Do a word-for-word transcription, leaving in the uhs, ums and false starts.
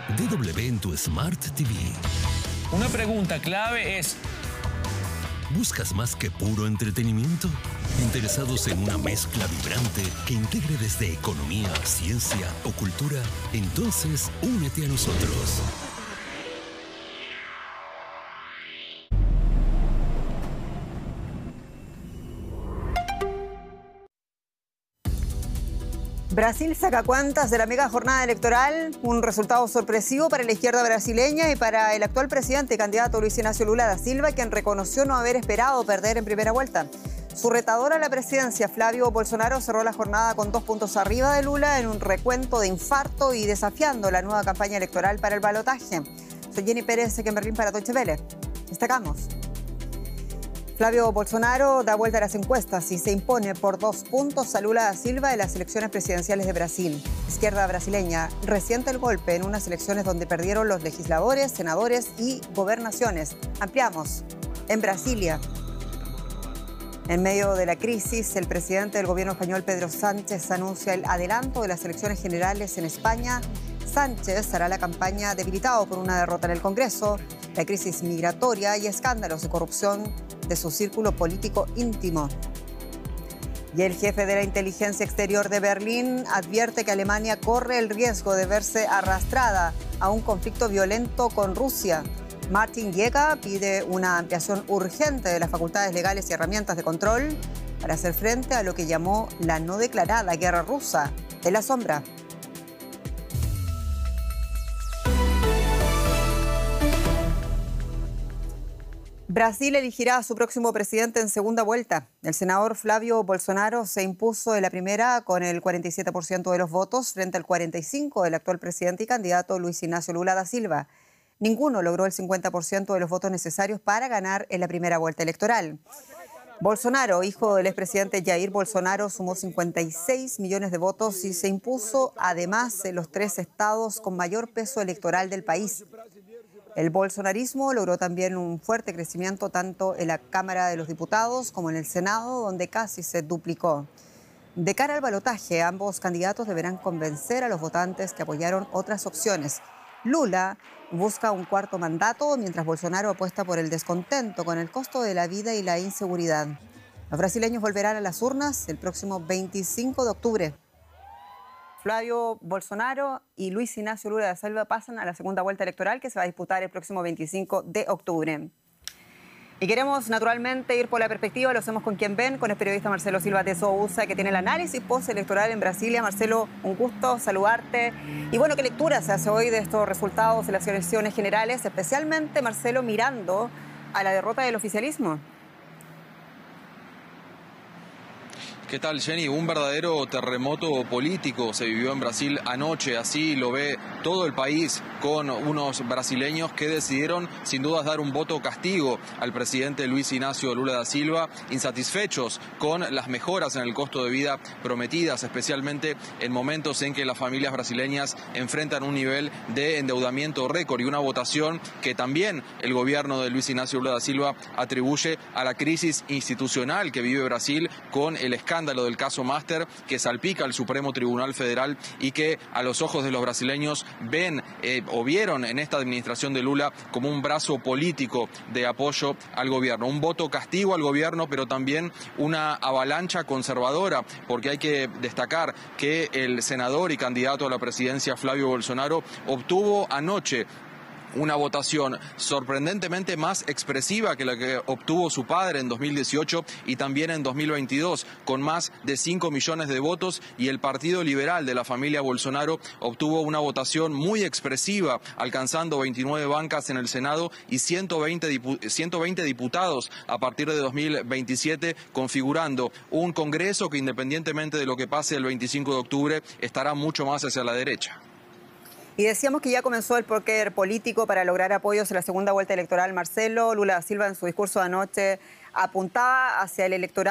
D W en tu Smart T V. Una pregunta clave es: ¿buscas más que puro entretenimiento? ¿Interesados en una mezcla vibrante que integre desde economía, ciencia o cultura? Entonces, únete a nosotros. Brasil saca cuentas de la mega jornada electoral, un resultado sorpresivo para la izquierda brasileña y para el actual presidente y candidato Luis Ignacio Lula da Silva, quien reconoció no haber esperado perder en primera vuelta. Su retador a la presidencia, Flavio Bolsonaro, cerró la jornada con dos puntos arriba de Lula en un recuento de infarto y desafiando la nueva campaña electoral para el balotaje. Soy Jenny Pérez, en Berlín para Deutsche Welle. Destacamos. Flavio Bolsonaro da vuelta a las encuestas y se impone por dos puntos a Lula da Silva en las elecciones presidenciales de Brasil. Izquierda brasileña resiente el golpe en unas elecciones donde perdieron los legisladores, senadores y gobernaciones. Ampliamos. En Brasilia. En medio de la crisis, el presidente del gobierno español, Pedro Sánchez, anuncia el adelanto de las elecciones generales en España. Sánchez hará la campaña debilitado por una derrota en el Congreso, la crisis migratoria y escándalos de corrupción de su círculo político íntimo. Y el jefe de la inteligencia exterior de Berlín advierte que Alemania corre el riesgo de verse arrastrada a un conflicto violento con Rusia. Martin Jäger pide una ampliación urgente de las facultades legales y herramientas de control para hacer frente a lo que llamó la no declarada guerra rusa en la sombra. Brasil elegirá a su próximo presidente en segunda vuelta. El senador Flavio Bolsonaro se impuso en la primera con el cuarenta y siete por ciento de los votos frente al cuarenta y cinco por ciento del actual presidente y candidato Luis Ignacio Lula da Silva. Ninguno logró el cincuenta por ciento de los votos necesarios para ganar en la primera vuelta electoral. Bolsonaro, hijo del expresidente Jair Bolsonaro, sumó cincuenta y seis millones de votos y se impuso además en los tres estados con mayor peso electoral del país. El bolsonarismo logró también un fuerte crecimiento tanto en la Cámara de los Diputados como en el Senado, donde casi se duplicó. De cara al balotaje, ambos candidatos deberán convencer a los votantes que apoyaron otras opciones. Lula busca un cuarto mandato, mientras Bolsonaro apuesta por el descontento con el costo de la vida y la inseguridad. Los brasileños volverán a las urnas el próximo veinticinco de octubre. Flavio Bolsonaro y Luis Ignacio Lula da Silva pasan a la segunda vuelta electoral que se va a disputar el próximo veinticinco de octubre. Y queremos naturalmente ir por la perspectiva, lo hacemos con quien ven, con el periodista Marcelo Silva de Sousa, que tiene el análisis postelectoral en Brasilia. Marcelo, un gusto saludarte. Y bueno, ¿qué lectura se hace hoy de estos resultados de las elecciones generales, especialmente, Marcelo, mirando a la derrota del oficialismo? ¿Qué tal, Jenny? Un verdadero terremoto político se vivió en Brasil anoche, así lo ve todo el país, con unos brasileños que decidieron sin dudas dar un voto castigo al presidente Luis Ignacio Lula da Silva, insatisfechos con las mejoras en el costo de vida prometidas, especialmente en momentos en que las familias brasileñas enfrentan un nivel de endeudamiento récord y una votación que también el gobierno de Luis Ignacio Lula da Silva atribuye a la crisis institucional que vive Brasil con el escándalo escándalo del caso Master que salpica al Supremo Tribunal Federal y que a los ojos de los brasileños ven eh, o vieron en esta administración de Lula como un brazo político de apoyo al gobierno. Un voto castigo al gobierno, pero también una avalancha conservadora, porque hay que destacar que el senador y candidato a la presidencia Flavio Bolsonaro obtuvo anoche una votación sorprendentemente más expresiva que la que obtuvo su padre en dos mil dieciocho y también en dos mil veintidós, con más de cinco millones de votos, y el Partido Liberal de la familia Bolsonaro obtuvo una votación muy expresiva, alcanzando veintinueve bancas en el Senado y ciento veinte, dipu- ciento veinte diputados a partir de dos mil veintisiete, configurando un Congreso que, independientemente de lo que pase el veinticinco de octubre, estará mucho más hacia la derecha. Y decíamos que ya comenzó el póker político para lograr apoyos en la segunda vuelta electoral. Marcelo, Lula da Silva en su discurso de anoche apuntaba hacia el electorado